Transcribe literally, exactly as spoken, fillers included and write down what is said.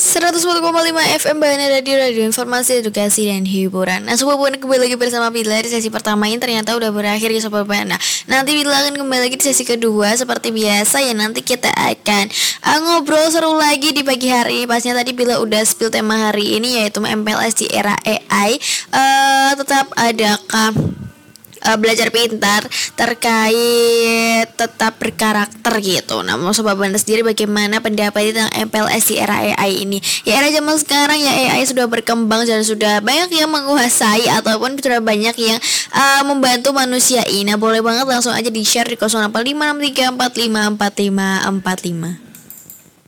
seratus satu koma lima F M Bahana Radio, Radio Informasi, Edukasi, dan Hiburan. Nah, Sobat Buana kembali lagi bersama Bila. Di sesi pertama ini ternyata udah berakhir ya Sobat Buana. Nanti Bila akan kembali lagi di sesi kedua. Seperti biasa ya, nanti kita akan uh, ngobrol seru lagi di pagi hari. Pastinya tadi Bila udah spill tema hari ini, yaitu M P L S di era A I. uh, Tetap adakah Uh, belajar pintar terkait tetap berkarakter gitu. Nah, mau Sobat Buana sendiri bagaimana pendapat tentang M P L S di era A I ini? Ya, era zaman sekarang ya A I sudah berkembang dan sudah banyak yang menguasai ataupun sudah banyak yang uh, membantu manusia ini. Nah, boleh banget langsung aja di share di nol delapan lima enam tiga empat lima empat lima empat lima.